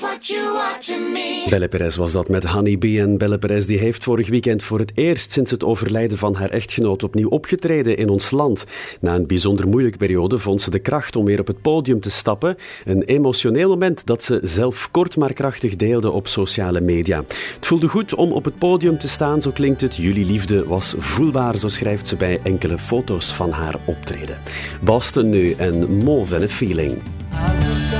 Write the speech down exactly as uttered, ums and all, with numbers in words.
Belle Perez was dat met Honey Bee. En Belle Perez die heeft vorig weekend voor het eerst sinds het overlijden van haar echtgenoot opnieuw opgetreden in ons land. Na een bijzonder moeilijke periode vond ze de kracht om weer op het podium te stappen. Een emotioneel moment dat ze zelf kort maar krachtig deelde op sociale media. Het voelde goed om op het podium te staan, zo klinkt het. Jullie liefde was voelbaar, zo schrijft ze bij enkele foto's van haar optreden. Boston nu en More Than a Feeling.